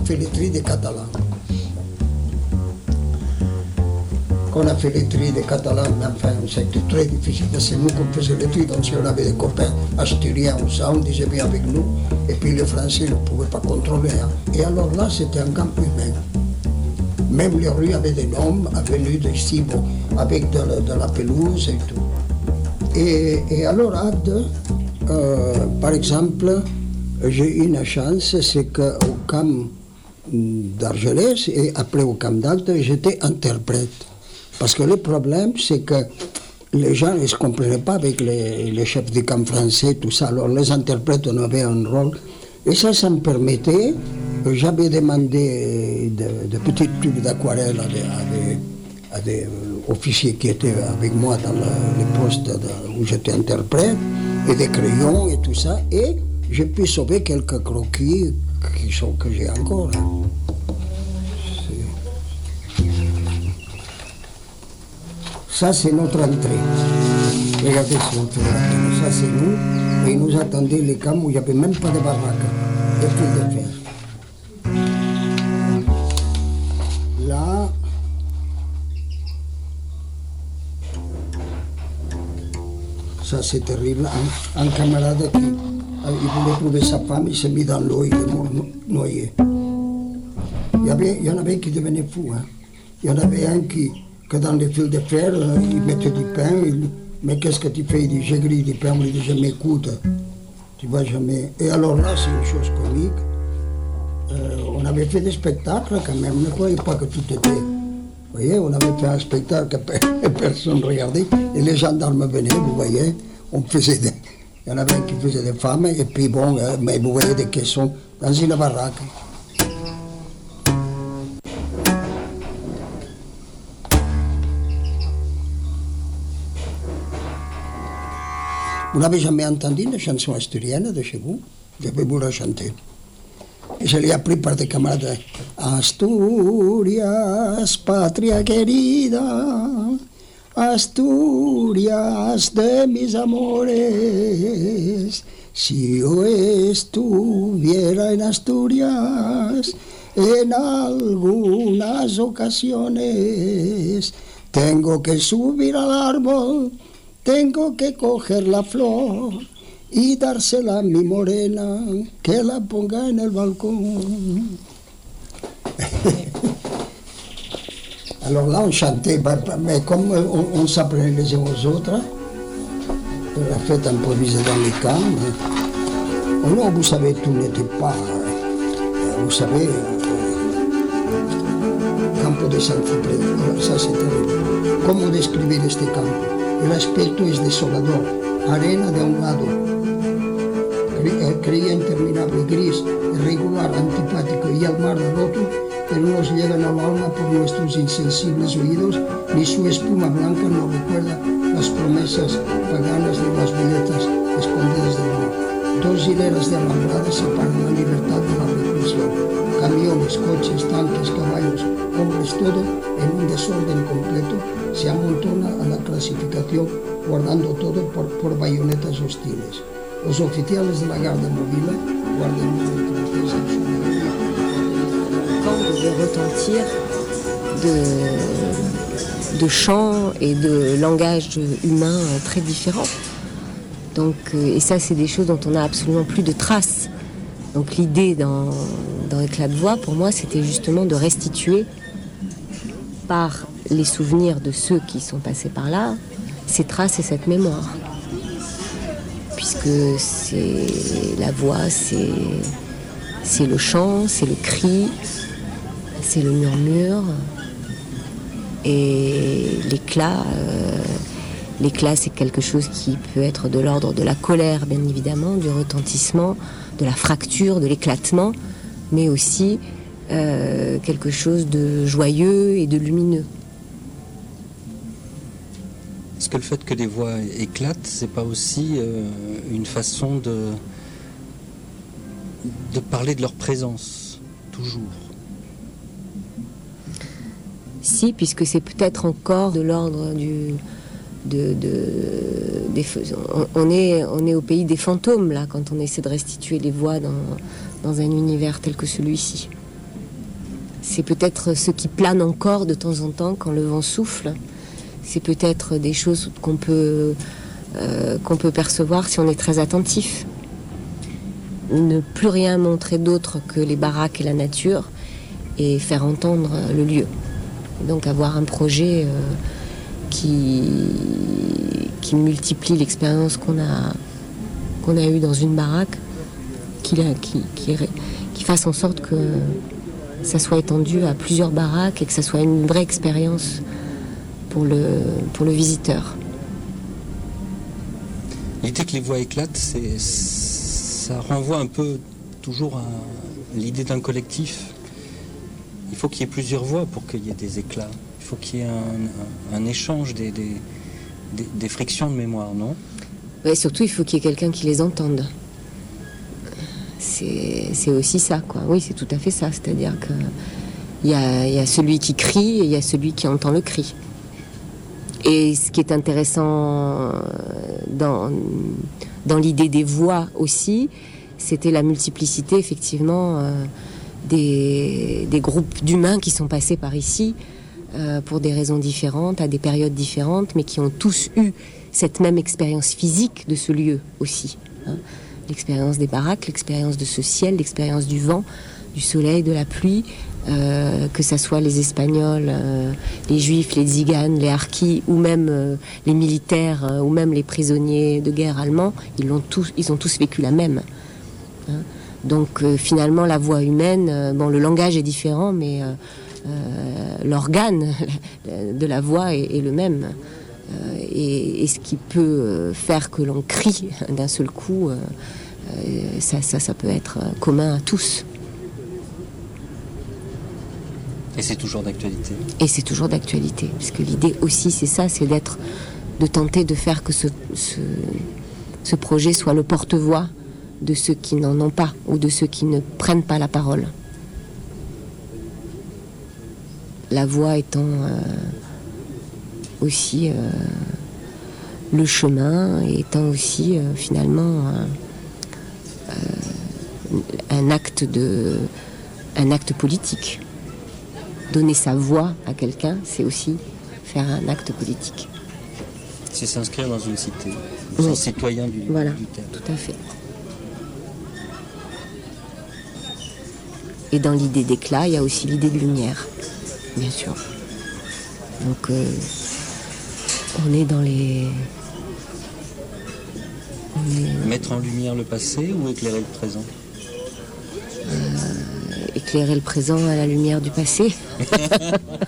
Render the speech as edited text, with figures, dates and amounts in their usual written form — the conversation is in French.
fait le tri des Catalans. Quand on a fait le tri des Catalans, enfin, c'était très difficile. C'est nous qu'on faisait le tri, donc si on avait des copains asturiens ou ça, on disait bien avec nous. Et puis les Français ne pouvaient pas contrôler. Hein. Et alors là, c'était un camp humain. Même les rues avaient des noms, avenues d'ici, bon, avec de la pelouse et tout. Et alors, par exemple, j'ai eu une chance, c'est qu'au camp d'Argelès et après au camp d'Agde, j'étais interprète. Parce que le problème, c'est que les gens ne se comprenaient pas avec les chefs du camp français, tout ça. Alors les interprètes, on avait un rôle. Et ça me permettait, j'avais demandé de petites tubes d'aquarelle à des officiers qui étaient avec moi dans les postes où j'étais interprète, et des crayons et tout ça, et j'ai pu sauver quelques croquis que j'ai encore. Hein. Ça, c'est notre entrée. Regardez, c'est notre entrée. Ça, c'est nous. Et ils nous attendaient les camps où il n'y avait même pas de baraque, de fil de fer. Là, ça, c'est terrible. Un camarade qui il voulait trouver sa femme, il s'est mis dans l'eau, il est mort noyé. Il y en avait qui devenaient fous. Hein. Il y en avait un que dans les fils de fer, il mettait du pain. Mais qu'est-ce que tu fais? Il dit, j'ai grillé du pain. On lui dit, je m'écoute. Tu vas jamais. Et alors là, c'est une chose comique. On avait fait des spectacles quand même. Ne croyez pas que tout était. Vous voyez, on avait fait un spectacle que personne ne regardait. Et les gendarmes venaient, vous voyez. On faisait des. Il y en avait un qui faisait des femmes. Et puis bon, mais vous voyez des caissons dans une baraque. Vous n'avez jamais entendu une chanson asturienne de chez vous? Je vais vous la chanter. Je l'ai appris par des camarades. Asturias, patria querida, Asturias de mis amores, si yo estuviera en Asturias en algunas ocasiones, tengo que subir al árbol, tengo que coger la flor y dársela a mi morena, que la ponga en el balcón. Alors là, on chantait, mais comme on s'apprenait les uns aux autres, la fête improvisée dans les camps. Oh non, vous savez, tout n'était pas. Vous savez, Campo de San Cipriano, ça c'est terrible. ¿Cómo describir este campo? El aspecto es desolador, arena de un lado, creía interminable, gris, irregular, antipático, y el mar del otro, pero nos llegan al alma por nuestros insensibles oídos, ni su espuma blanca nos recuerda las promesas paganas de las violetas escondidas del mar. Dos hileras de alambradas separan la libertad de la reclusión. Camiones, coches, tanques, caballos, hombres, todo en un desorden completo se amontona a la clasificación, guardando todo por bayonetas hostiles. Los oficiales de la Garde Mobile guardan los franceses. De retentir de chants et de langage humain très différents. Donc, et ça, c'est des choses dont on n'a absolument plus de traces. Donc l'idée dans Éclat de voix, pour moi, c'était justement de restituer par les souvenirs de ceux qui sont passés par là, ces traces et cette mémoire. Puisque c'est la voix, c'est le chant, c'est le cri, c'est le murmure. Et l'éclat, c'est quelque chose qui peut être de l'ordre de la colère, bien évidemment, du retentissement, de la fracture, de l'éclatement, mais aussi quelque chose de joyeux et de lumineux. Est-ce que le fait que les voix éclatent, c'est pas aussi une façon de parler de leur présence, toujours? Si, puisque c'est peut-être encore de l'ordre on est au pays des fantômes, là, quand on essaie de restituer les voix dans un univers tel que celui-ci. C'est peut-être ce qui plane encore de temps en temps quand le vent souffle. C'est peut-être des choses qu'on peut percevoir si on est très attentif. Ne plus rien montrer d'autre que les baraques et la nature et faire entendre le lieu. Donc avoir un projet qui multiplie l'expérience qu'on a eue dans une baraque, qui fasse en sorte que ça soit étendu à plusieurs baraques et que ça soit une vraie expérience pour le visiteur. L'idée que les voix éclatent, ça renvoie un peu toujours à l'idée d'un collectif. Il faut qu'il y ait plusieurs voix pour qu'il y ait des éclats. Il faut qu'il y ait un échange des frictions de mémoire, non ? Ouais, surtout, il faut qu'il y ait quelqu'un qui les entende. C'est aussi ça, quoi. Oui, c'est tout à fait ça. C'est-à-dire qu'il y a celui qui crie et il y a celui qui entend le cri. Et ce qui est intéressant dans l'idée des voix aussi, c'était la multiplicité, effectivement, des groupes d'humains qui sont passés par ici pour des raisons différentes, à des périodes différentes, mais qui ont tous eu cette même expérience physique de ce lieu aussi. L'expérience des baraques, l'expérience de ce ciel, l'expérience du vent, du soleil, de la pluie, que ça soit les Espagnols, les Juifs, les Tziganes, les Harkis, ou même les militaires, ou même les prisonniers de guerre allemands, ils ont tous vécu la même. Donc finalement, la voix humaine, le langage est différent, mais l'organe de la voix est le même. Et ce qui peut faire que l'on crie d'un seul coup, ça peut être commun à tous. Et c'est toujours d'actualité. Et c'est toujours d'actualité, parce que l'idée aussi c'est ça, c'est de tenter de faire que ce projet soit le porte-voix de ceux qui n'en ont pas, ou de ceux qui ne prennent pas la parole. La voix étant aussi le chemin, étant aussi finalement un acte politique. Donner sa voix à quelqu'un, c'est aussi faire un acte politique. C'est s'inscrire dans une cité, Oui. un citoyen du Voilà, théâtre. tout à fait. Et dans l'idée d'éclat, il y a aussi l'idée de lumière, bien sûr. Donc, on est dans les... Mettre en lumière le passé ou éclairer le présent ? Éclairer le présent à la lumière du passé.